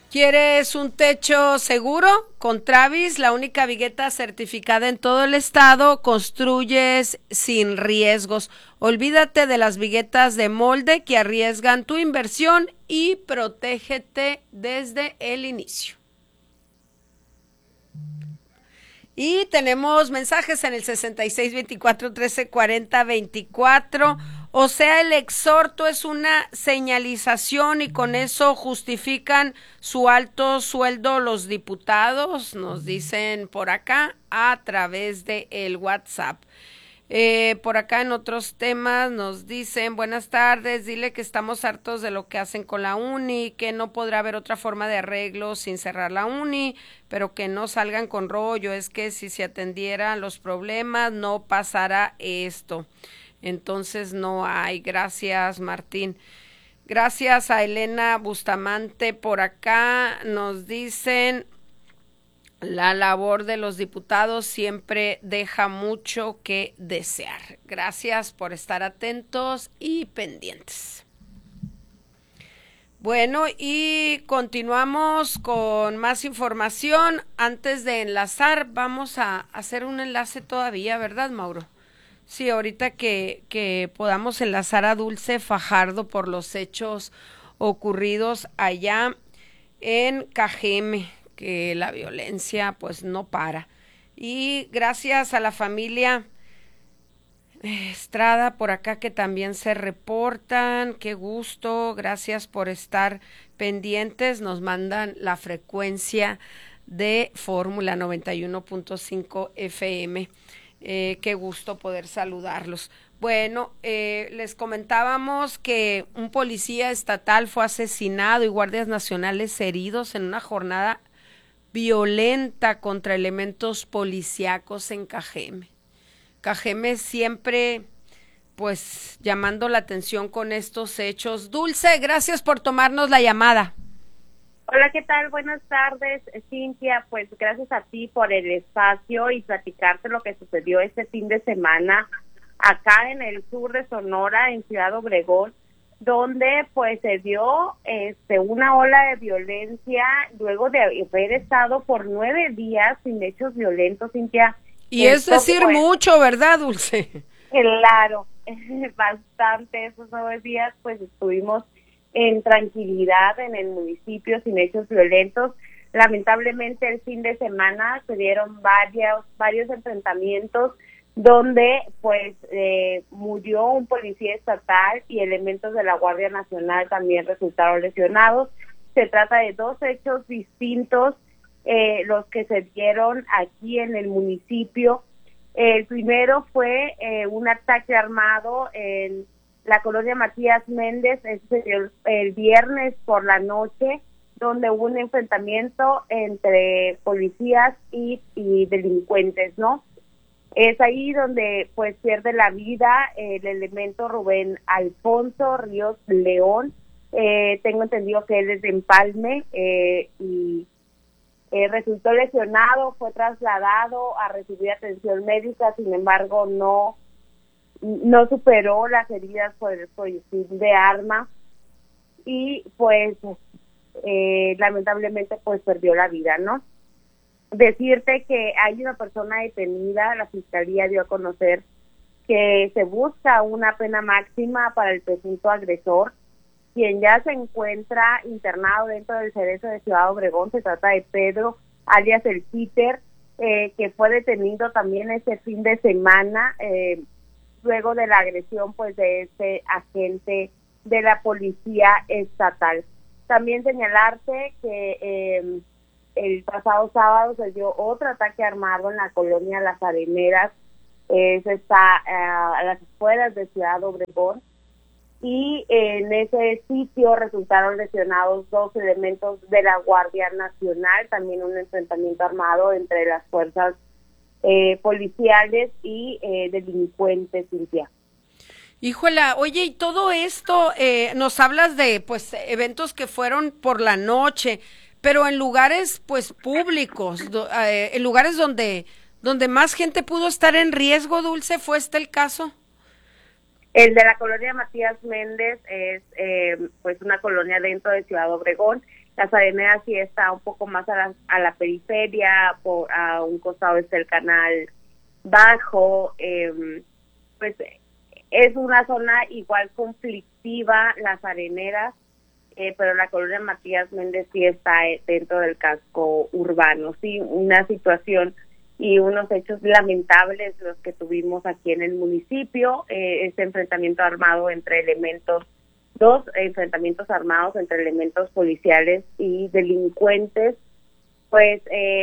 ¿Quieres un techo seguro? Con Travis, la única vigueta certificada en todo el estado, construyes sin riesgos. Olvídate de las viguetas de molde que arriesgan tu inversión y protégete desde el inicio. Y tenemos mensajes en el 6624-1340-24. O sea, el exhorto es una señalización y con eso justifican su alto sueldo los diputados, nos dicen por acá a través de el WhatsApp. Por acá en otros temas nos dicen, buenas tardes, dile que estamos hartos de lo que hacen con la uni, que no podrá haber otra forma de arreglo sin cerrar la uni, pero que no salgan con rollo, es que si se atendieran los problemas no pasará esto. Entonces no hay. Gracias, Martín. Gracias a Elena Bustamante por acá. Nos dicen, la labor de los diputados siempre deja mucho que desear. Gracias por estar atentos y pendientes. Bueno, y continuamos con más información. Antes de enlazar, vamos a hacer un enlace todavía, ¿verdad, Mauro? Sí, ahorita que podamos enlazar a Dulce Fajardo por los hechos ocurridos allá en Cajeme, que la violencia pues no para. Y gracias a la familia Estrada por acá que también se reportan, qué gusto, gracias por estar pendientes, nos mandan la frecuencia de Fórmula 91.5 FM. Qué gusto poder saludarlos. Bueno, les comentábamos que un policía estatal fue asesinado y guardias nacionales heridos en una jornada violenta contra elementos policíacos en Cajeme. Cajeme siempre, pues, llamando la atención con estos hechos. Dulce, gracias por tomarnos la llamada. Hola, ¿qué tal? Buenas tardes, Cintia. Pues gracias a ti por el espacio y platicarte lo que sucedió este fin de semana acá en el sur de Sonora, en Ciudad Obregón, donde pues se dio una ola de violencia luego de haber estado por 9 días sin hechos violentos, Cintia. Y es decir, pues, mucho, ¿verdad, Dulce? Claro, bastante. Esos 9 días pues estuvimos en tranquilidad en el municipio sin hechos violentos. Lamentablemente el fin de semana se dieron varios enfrentamientos donde pues murió un policía estatal y elementos de la Guardia Nacional también resultaron lesionados. Se trata de 2 hechos distintos los que se dieron aquí en el municipio. El primero fue un ataque armado en la colonia Matías Méndez, el viernes por la noche, donde hubo un enfrentamiento entre policías y delincuentes, ¿no? Es ahí donde pues pierde la vida el elemento Rubén Alfonso Ríos León. Tengo entendido que él es de Empalme y resultó lesionado, fue trasladado a recibir atención médica, sin embargo no superó las heridas por el proyectil de arma y pues lamentablemente pues perdió la vida, ¿no? Decirte que hay una persona detenida, la Fiscalía dio a conocer que se busca una pena máxima para el presunto agresor, quien ya se encuentra internado dentro del Cerezo de Ciudad Obregón. Se trata de Pedro, alias el Peter, que fue detenido también este fin de semana, luego de la agresión pues de este agente de la policía estatal. También señalarte que el pasado sábado se dio otro ataque armado en la colonia Las Areneras, eso está a las afueras de Ciudad Obregón, y en ese sitio resultaron lesionados 2 elementos de la Guardia Nacional, también un enfrentamiento armado entre las fuerzas policiales y delincuentes, Cintia. Híjola, oye, y todo esto, nos hablas de pues eventos que fueron por la noche, pero en lugares pues públicos, en lugares donde más gente pudo estar en riesgo, Dulce, ¿fue este el caso? El de la colonia Matías Méndez es pues una colonia dentro de Ciudad Obregón. Las Areneras sí está un poco más a la periferia, a un costado está el Canal Bajo, pues es una zona igual conflictiva, Las Areneras, pero la colonia Matías Méndez sí está dentro del casco urbano. Sí, una situación y unos hechos lamentables los que tuvimos aquí en el municipio, este enfrentamiento armado entre dos enfrentamientos armados entre elementos policiales y delincuentes, pues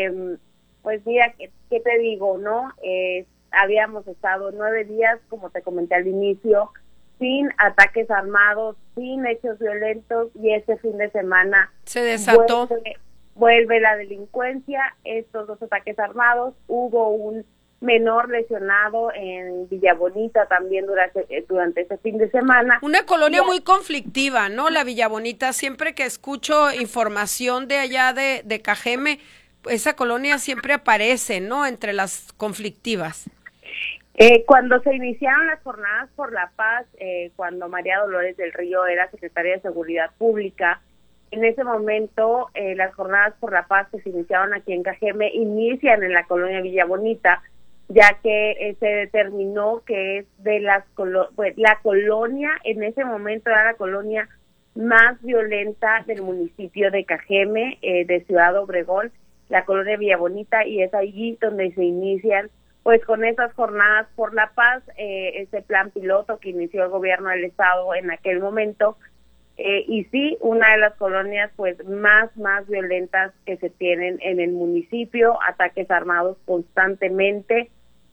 mira, ¿qué te digo, no? Habíamos estado 9 días, como te comenté al inicio, sin ataques armados, sin hechos violentos, y este fin de semana se desató. Vuelve la delincuencia, estos 2 ataques armados, hubo un menor lesionado en Villa Bonita también durante este fin de semana. Una colonia muy conflictiva, ¿no? La Villa Bonita, siempre que escucho información de allá de Cajeme, esa colonia siempre aparece, ¿no? Entre las conflictivas. Cuando se iniciaron las jornadas por la paz, cuando María Dolores del Río era secretaria de Seguridad Pública, en ese momento las jornadas por la paz que se iniciaron aquí en Cajeme inician en la colonia Villa Bonita, ya que se determinó que es de la colonia, en ese momento era la colonia más violenta del municipio de Cajeme, de Ciudad Obregón, la colonia Villa Bonita, y es allí donde se inician pues con esas jornadas por la paz, ese plan piloto que inició el gobierno del estado en aquel momento, y sí, una de las colonias pues más violentas que se tienen en el municipio, ataques armados constantemente,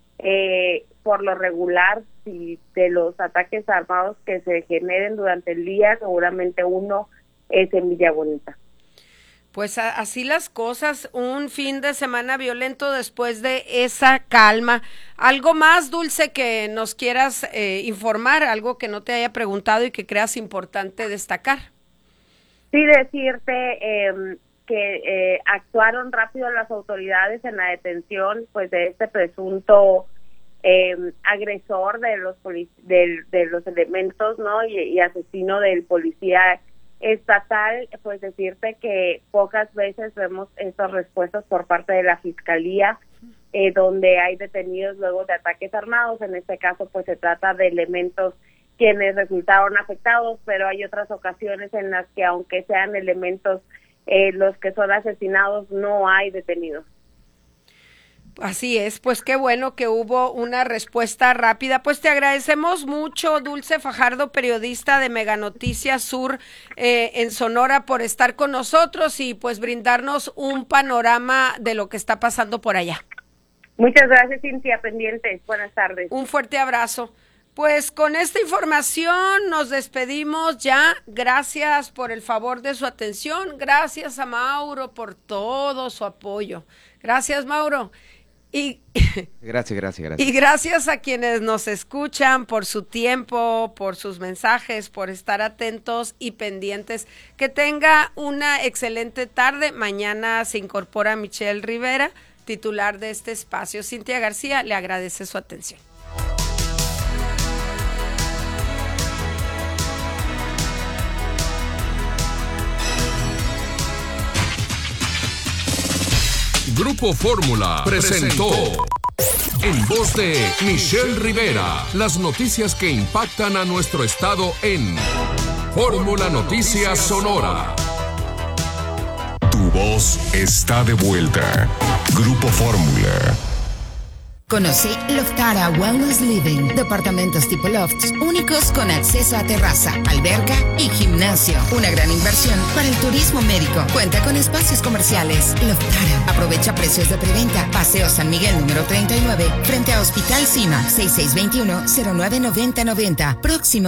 por lo regular, si de los ataques armados que se generen durante el día, seguramente uno es en Villa Bonita. Pues así las cosas, un fin de semana violento después de esa calma. ¿Algo más, Dulce, que nos quieras informar? ¿Algo que no te haya preguntado y que creas importante destacar? Sí, decirte que actuaron rápido las autoridades en la detención pues de este presunto agresor de los elementos, ¿no? Y asesino del policía estatal. Pues decirte que pocas veces vemos estas respuestas por parte de la Fiscalía, donde hay detenidos luego de ataques armados. En este caso pues se trata de elementos quienes resultaron afectados, pero hay otras ocasiones en las que aunque sean elementos los que son asesinados, no hay detenidos. Así es, pues qué bueno que hubo una respuesta rápida. Pues te agradecemos mucho, Dulce Fajardo, periodista de Mega Noticias Sur en Sonora, por estar con nosotros y pues brindarnos un panorama de lo que está pasando por allá. Muchas gracias, Cintia, pendientes. Buenas tardes. Un fuerte abrazo. Pues con esta información nos despedimos ya. Gracias por el favor de su atención. Gracias a Mauro por todo su apoyo. Gracias, Mauro. Y gracias. Y gracias a quienes nos escuchan por su tiempo, por sus mensajes, por estar atentos y pendientes. Que tenga una excelente tarde. Mañana se incorpora Michelle Rivera, titular de este espacio. Cintia García le agradece su atención. Grupo Fórmula presentó en voz de Michelle Rivera las noticias que impactan a nuestro estado en Fórmula Noticias Sonora. Tu voz está de vuelta. Grupo Fórmula. Conoce Loftara Wellness Living, departamentos tipo lofts, únicos con acceso a terraza, alberca y gimnasio. Una gran inversión para el turismo médico. Cuenta con espacios comerciales. Loftara. Aprovecha precios de preventa. Paseo San Miguel número 39, frente a Hospital Cima, 6621-099090. Próximo